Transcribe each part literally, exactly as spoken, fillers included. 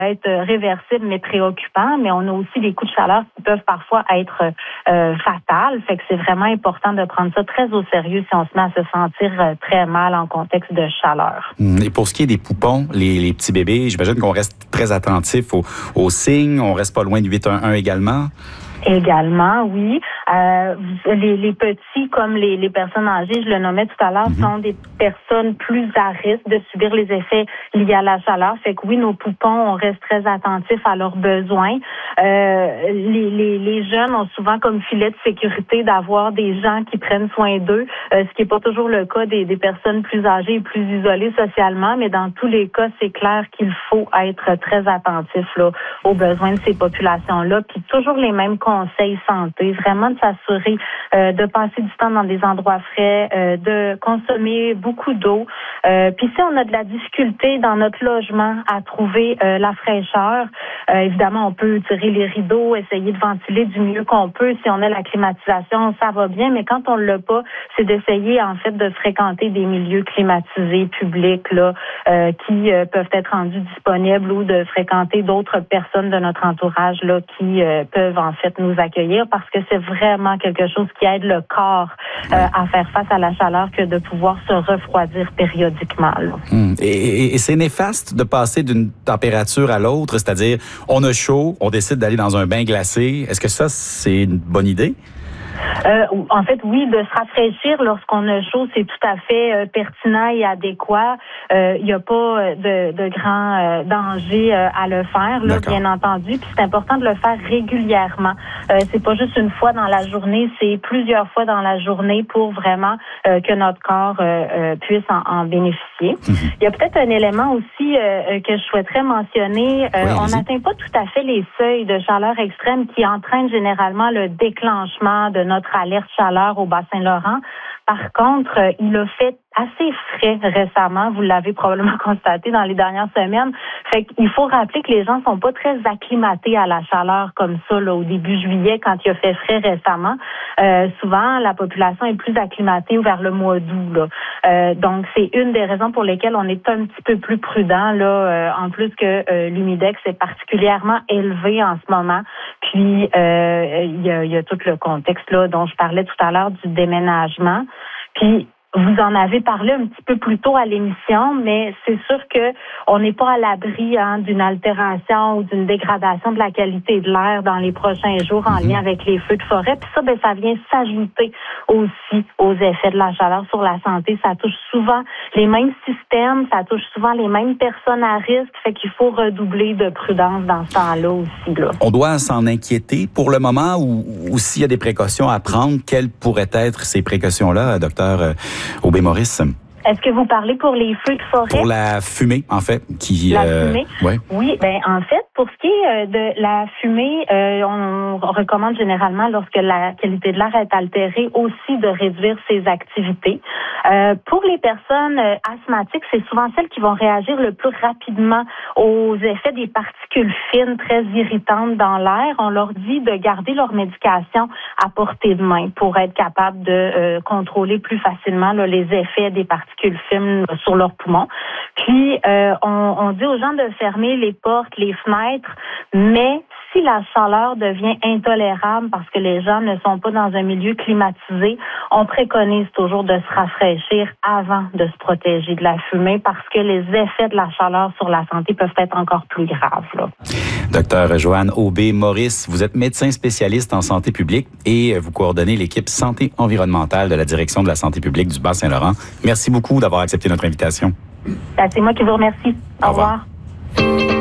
être réversibles mais préoccupants, mais on a aussi des coups de chaleur qui peuvent parfois être euh, fatales. Fait que c'est vraiment important de prendre ça très au sérieux si on se met à se sentir euh, très mal en contexte de chaleur. Et pour ce qui est des poupons, les, les petits bébés, j'imagine qu'on reste très attentif aux, aux signes. On reste pas loin du huit un un également. Également, oui. Euh, les, les petits, comme les, les personnes âgées, je le nommais tout à l'heure, mm-hmm. sont des personnes plus à risque de subir les effets liés à la chaleur. Fait que oui, nos poupons, on reste très attentifs à leurs besoins. Euh, les, les, les jeunes ont souvent comme filet de sécurité d'avoir des gens qui prennent soin d'eux, euh, ce qui n'est pas toujours le cas des, des personnes plus âgées et plus isolées socialement, mais dans tous les cas, c'est clair qu'il faut être très attentif là, aux besoins de ces populations-là, puis toujours les mêmes conseils santé, vraiment de s'assurer euh, de passer du temps dans des endroits frais, euh, de consommer beaucoup d'eau. Euh, puis si on a de la difficulté dans notre logement à trouver euh, la fraîcheur, euh, évidemment, on peut tirer les rideaux, essayer de ventiler du mieux qu'on peut. Si on a la climatisation, ça va bien, mais quand on l'a pas, c'est d'essayer en fait de fréquenter des milieux climatisés, publics, là, euh, qui euh, peuvent être rendus disponibles ou de fréquenter d'autres personnes de notre entourage là qui euh, peuvent en fait nous accueillir parce que c'est vraiment quelque chose qui aide le corps euh, à faire face à la chaleur que de pouvoir se refroidir périodiquement. Hum. Et, et, et c'est néfaste de passer d'une température à l'autre, c'est-à-dire on a chaud, on décide d'aller dans un bain glacé. Est-ce que ça, c'est une bonne idée? Euh, en fait, oui, de se rafraîchir lorsqu'on a chaud, c'est tout à fait euh, pertinent et adéquat. Il euh, n'y a pas de, de grand euh, danger euh, à le faire, là, bien entendu. Puis c'est important de le faire régulièrement. Euh, c'est pas juste une fois dans la journée, c'est plusieurs fois dans la journée pour vraiment euh, que notre corps euh, euh, puisse en, en bénéficier. Il mmh. y a peut-être un élément aussi euh, que je souhaiterais mentionner. Euh, oui, on n'atteint pas tout à fait les seuils de chaleur extrême qui entraînent généralement le déclenchement de notre alerte chaleur au Bas-Saint-Laurent. Par contre, euh, il a fait assez frais récemment, vous l'avez probablement constaté dans les dernières semaines. Fait qu'il faut rappeler que les gens sont pas très acclimatés à la chaleur comme ça là, au début juillet quand il a fait frais récemment. Euh, souvent, la population est plus acclimatée vers le mois d'août. Là. Euh, donc, c'est une des raisons pour lesquelles on est un petit peu plus prudent. Là, euh, en plus que euh, l'humidex est particulièrement élevé en ce moment. Puis, euh, il y a, il y a tout le contexte là dont je parlais tout à l'heure du déménagement. Puis, vous en avez parlé un petit peu plus tôt à l'émission, mais c'est sûr que on n'est pas à l'abri hein, d'une altération ou d'une dégradation de la qualité de l'air dans les prochains jours en lien avec les feux de forêt. Puis ça, ben, ça vient s'ajouter aussi aux effets de la chaleur sur la santé. Ça touche souvent les mêmes systèmes, ça touche souvent les mêmes personnes à risque. Fait qu'il faut redoubler de prudence dans ce temps-là aussi. Là. On doit s'en inquiéter pour le moment ou, ou s'il y a des précautions à prendre, quelles pourraient être ces précautions-là, docteur euh, Aubé-Maurice? Est-ce que vous parlez pour les feux de forêt? Pour la fumée, en fait. Qui, la euh, fumée? Ouais. Oui, ben en fait, pour ce qui est de la fumée, euh, on recommande généralement, lorsque la qualité de l'air est altérée, aussi de réduire ses activités. Euh, pour les personnes euh, asthmatiques, c'est souvent celles qui vont réagir le plus rapidement aux effets des particules fines très irritantes dans l'air. On leur dit de garder leur médication à portée de main pour être capable de euh, contrôler plus facilement là, les effets des particules fines sur leurs poumons. Puis, euh, on, on dit aux gens de fermer les portes, les fenêtres, mais si la chaleur devient intolérable parce que les gens ne sont pas dans un milieu climatisé, on préconise toujours de se rafraîchir avant de se protéger de la fumée parce que les effets de la chaleur sur la santé peuvent être encore plus graves. Là. Docteur Joanne Aubé-Maurice, vous êtes médecin spécialiste en santé publique et vous coordonnez l'équipe santé environnementale de la Direction de la santé publique du Bas-Saint-Laurent. Merci beaucoup d'avoir accepté notre invitation. Ben, c'est moi qui vous remercie. Au, Au revoir. revoir.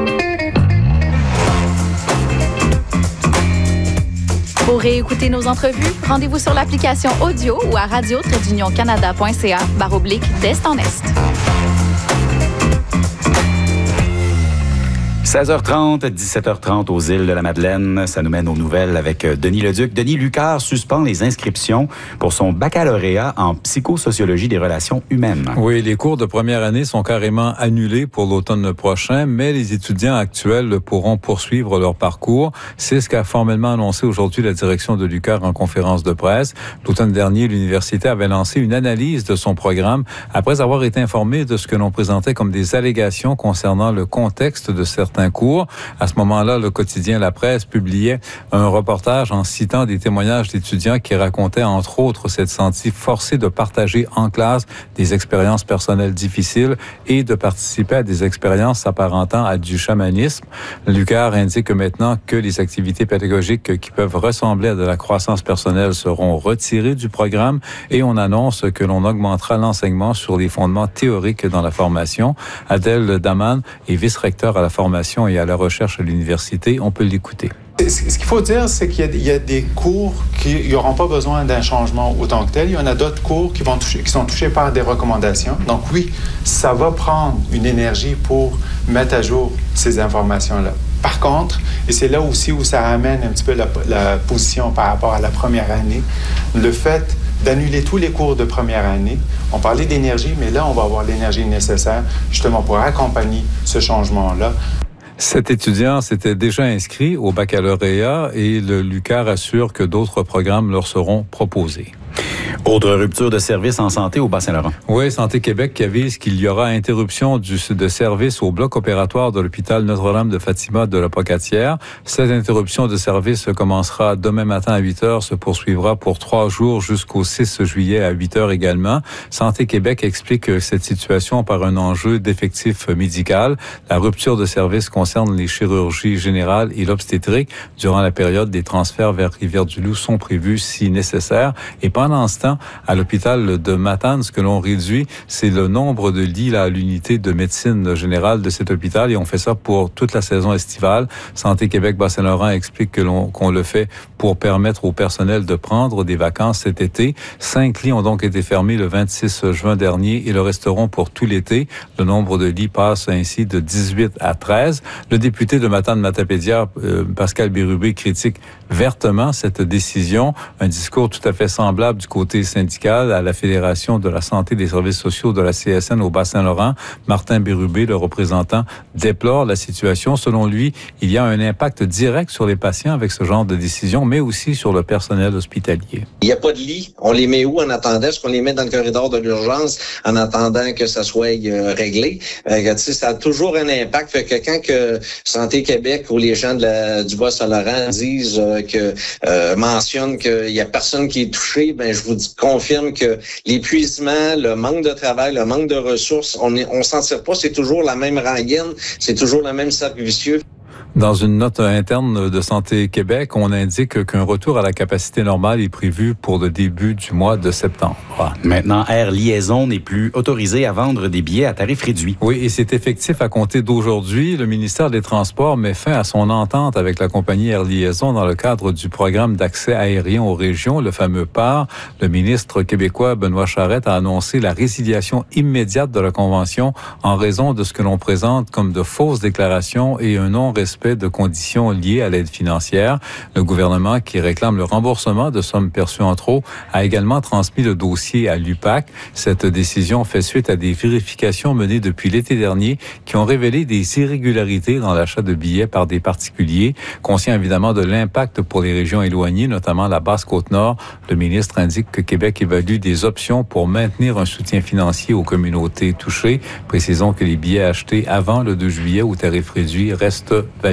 Pour réécouter nos entrevues, rendez-vous sur l'application audio ou à radio tiret union canada point c a barre oblique d'Est en Est. seize heures trente, dix-sept heures trente aux îles de la Madeleine. Ça nous mène aux nouvelles avec Denis Leduc. Denis, l'U Q A R suspend les inscriptions pour son baccalauréat en psychosociologie des relations humaines. Oui, les cours de première année sont carrément annulés pour l'automne prochain, mais les étudiants actuels pourront poursuivre leur parcours. C'est ce qu'a formellement annoncé aujourd'hui la direction de l'U Q A R en conférence de presse. L'automne dernier, l'université avait lancé une analyse de son programme après avoir été informée de ce que l'on présentait comme des allégations concernant le contexte de certains certains cours. À ce moment-là, le quotidien La Presse publiait un reportage en citant des témoignages d'étudiants qui racontaient, entre autres, s'être sentis forcés de partager en classe des expériences personnelles difficiles et de participer à des expériences s'apparentant à du chamanisme. L'UQAR indique que maintenant que les activités pédagogiques qui peuvent ressembler à de la croissance personnelle seront retirées du programme et on annonce que l'on augmentera l'enseignement sur les fondements théoriques dans la formation. Adèle Daman est vice-recteur à la formation et à la recherche à l'université. On peut l'écouter. Ce qu'il faut dire, c'est qu'il y a, il y a des cours qui n'auront pas besoin d'un changement autant que tel. Il y en a d'autres cours qui, vont toucher, qui sont touchés par des recommandations. Donc oui, ça va prendre une énergie pour mettre à jour ces informations-là. Par contre, et c'est là aussi où ça ramène un petit peu la, la position par rapport à la première année, le fait d'annuler tous les cours de première année. On parlait d'énergie, mais là, on va avoir l'énergie nécessaire justement pour accompagner ce changement-là. Cet étudiant s'était déjà inscrit au baccalauréat et le l'UQAR assure que d'autres programmes leur seront proposés. Autre rupture de service en santé au Bas-Saint-Laurent. Oui, Santé Québec qui avise qu'il y aura interruption du, de service au bloc opératoire de l'hôpital Notre-Dame de Fatima de la Pocatière. Cette interruption de service commencera demain matin à huit heures, se poursuivra pour trois jours jusqu'au six juillet à huit heures également. Santé Québec explique cette situation par un enjeu d'effectif médical. La rupture de service concerne les chirurgies générales et l'obstétrique. Durant la période, des transferts vers Rivière-du-Loup sont prévus si nécessaire. Et pendant ce temps, à l'hôpital de Matane, ce que l'on réduit, c'est le nombre de lits là, à l'unité de médecine générale de cet hôpital et on fait ça pour toute la saison estivale. Santé Québec Bas-Saint-Laurent explique que l'on, qu'on le fait pour permettre au personnel de prendre des vacances cet été. Cinq lits ont donc été fermés le vingt-six juin dernier et le resteront pour tout l'été. Le nombre de lits passe ainsi de dix-huit à treize. Le député de Matane-Matapédia, euh, Pascal Bérubé, critique vertement cette décision. Un discours tout à fait semblable du côté syndical à la Fédération de la santé et des services sociaux de la C S N au Bas-Saint-Laurent. Martin Bérubé, le représentant, déplore la situation. Selon lui, il y a un impact direct sur les patients avec ce genre de décision, mais aussi sur le personnel hospitalier. Il n'y a pas de lit. On les met où en attendant? Est-ce qu'on les met dans le corridor de l'urgence en attendant que ça soit euh, réglé? Euh, ça a toujours un impact. Fait que quand que Santé Québec ou les gens de la, du Bas-Saint-Laurent disent euh, que euh, mentionnent qu'il y a personne qui est touché, ben je vous dis, confirme que l'épuisement, le manque de travail, le manque de ressources, on est, on s'en tire pas. C'est toujours la même rengaine, c'est toujours le même cercle vicieux. Dans une note interne de Santé Québec, on indique qu'un retour à la capacité normale est prévu pour le début du mois de septembre. Maintenant, Air Liaison n'est plus autorisé à vendre des billets à tarif réduit. Oui, et c'est effectif à compter d'aujourd'hui. Le ministère des Transports met fin à son entente avec la compagnie Air Liaison dans le cadre du programme d'accès aérien aux régions, le fameux P A R. Le ministre québécois Benoît Charette a annoncé la résiliation immédiate de la convention en raison de ce que l'on présente comme de fausses déclarations et un non-respect de conditions liées à l'aide financière. Le gouvernement, qui réclame le remboursement de sommes perçues en trop, a également transmis le dossier à l'U P A C. Cette décision fait suite à des vérifications menées depuis l'été dernier qui ont révélé des irrégularités dans l'achat de billets par des particuliers. Conscient évidemment de l'impact pour les régions éloignées, notamment la Basse-Côte-Nord, le ministre indique que Québec évalue des options pour maintenir un soutien financier aux communautés touchées. Précisons que les billets achetés avant le deux juillet au tarif réduit restent valides.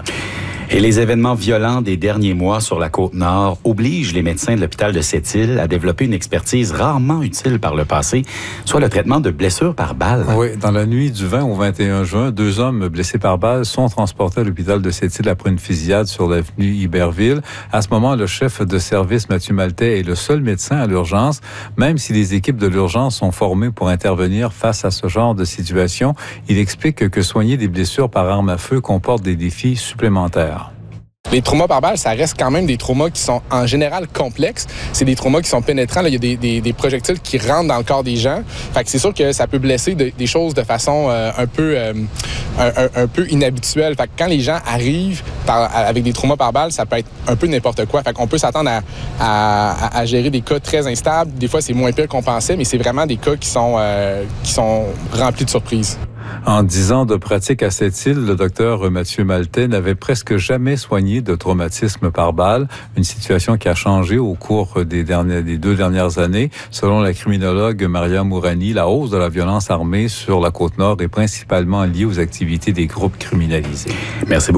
Et les événements violents des derniers mois sur la Côte-Nord obligent les médecins de l'hôpital de Sept-Îles à développer une expertise rarement utile par le passé, soit le traitement de blessures par balle. Oui, dans la nuit du vingt au vingt et un juin, deux hommes blessés par balle sont transportés à l'hôpital de Sept-Îles après une fusillade sur l'avenue Iberville. À ce moment, le chef de service, Mathieu Maltais, est le seul médecin à l'urgence. Même si les équipes de l'urgence sont formées pour intervenir face à ce genre de situation, il explique que soigner des blessures par arme à feu comporte des défis supplémentaires. Les traumas par balle, ça reste quand même des traumas qui sont en général complexes. C'est des traumas qui sont pénétrants. Là, il y a des, des, des projectiles qui rentrent dans le corps des gens. Fait que c'est sûr que ça peut blesser de, des choses de façon euh, un peu euh, un, un, un peu inhabituelle. Fait que quand les gens arrivent par, avec des traumas par balle, ça peut être un peu n'importe quoi. Fait qu'on peut s'attendre à, à, à gérer des cas très instables. Des fois, c'est moins pire qu'on pensait, mais c'est vraiment des cas qui sont euh, qui sont remplis de surprises. En dix ans de pratique à cette île, le docteur Mathieu Maltais n'avait presque jamais soigné de traumatisme par balle, une situation qui a changé au cours des, derniers, des deux dernières années. Selon la criminologue Maria Mourani, la hausse de la violence armée sur la Côte-Nord est principalement liée aux activités des groupes criminalisés. Merci beaucoup.